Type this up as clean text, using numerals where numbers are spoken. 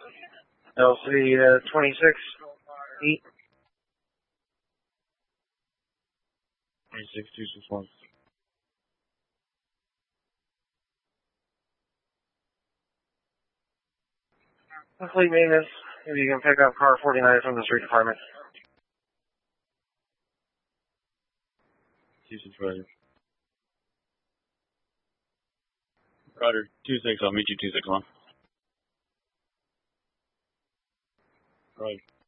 LC 26 E. 26261. Fleet maintenance. If you can pick up car 49 from the street department. 26 Roger. Roger. 26, I'll meet you 261. Roger.